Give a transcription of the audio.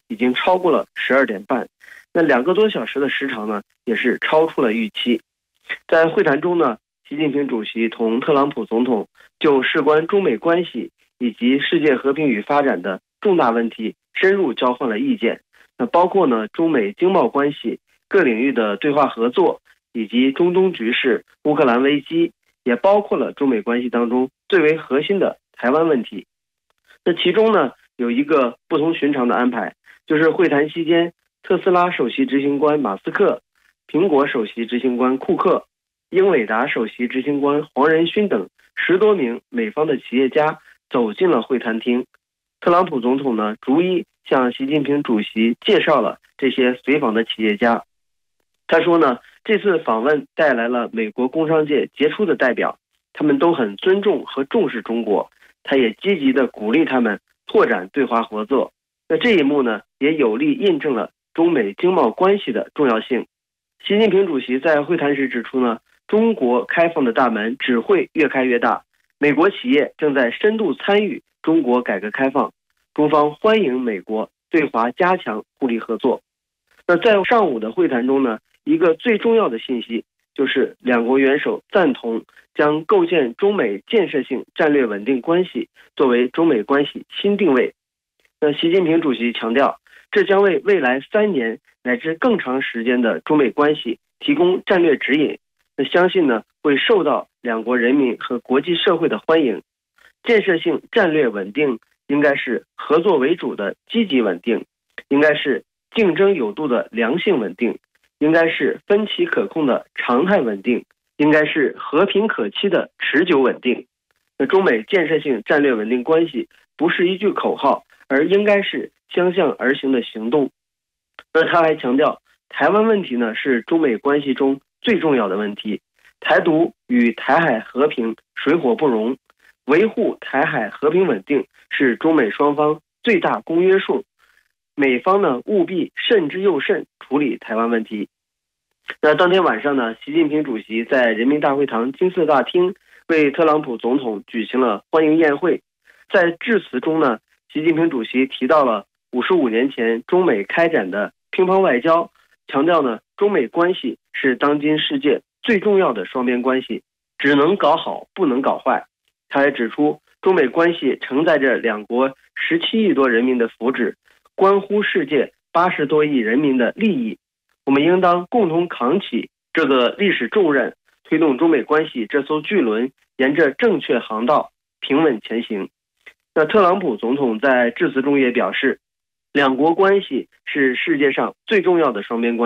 已经超过了12点半，那2个多小时的时长呢，也是超出了预期。在会谈中呢，习近平主席同特朗普总统就事关中美关系以及世界和平与发展的重大问题深入交换了意见，那包括呢中美经贸关系、各领域的对话合作，以及中东局势、乌克兰危机，也包括了中美关系当中最为核心的台湾问题。那其中呢，有一个不同寻常的安排，就是会谈期间，特斯拉首席执行官马斯克、苹果首席执行官库克、英伟达首席执行官黄仁勋等10多名美方的企业家走进了会谈厅。特朗普总统呢，逐一向习近平主席介绍了这些随访的企业家。他说呢，这次访问带来了美国工商界杰出的代表，他们都很尊重和重视中国，他也积极地鼓励他们拓展对华合作。那这一幕呢，也有力印证了中美经贸关系的重要性。习近平主席在会谈时指出呢，中国开放的大门只会越开越大，美国企业正在深度参与中国改革开放，中方欢迎美国对华加强互利合作。那在上午的会谈中呢，一个最重要的信息就是两国元首赞同将构建中美建设性战略稳定关系作为中美关系新定位。那习近平主席强调，这将为未来3年乃至更长时间的中美关系提供战略指引。那相信呢，会受到两国人民和国际社会的欢迎。建设性战略稳定应该是合作为主的积极稳定，应该是竞争有度的良性稳定，应该是分歧可控的常态稳定，应该是和平可期的持久稳定。那中美建设性战略稳定关系不是一句口号，而应该是相向而行的行动。那他还强调，台湾问题呢是中美关系中最重要的问题，台独与台海和平水火不容，维护台海和平稳定是中美双方最大公约数。美方呢务必慎之又慎处理台湾问题。那当天晚上呢，习近平主席在人民大会堂金色大厅为特朗普总统举行了欢迎宴会。在致辞中呢，习近平主席提到了55年前中美开展的乒乓外交，强调呢中美关系是当今世界最重要的双边关系，只能搞好不能搞坏。他还指出，中美关系承载着两国17亿多人民的福祉，关乎世界80多亿人民的利益。我们应当共同扛起这个历史重任，推动中美关系这艘巨轮沿着正确航道平稳前行。那特朗普总统在致辞中也表示，两国关系是世界上最重要的双边关系。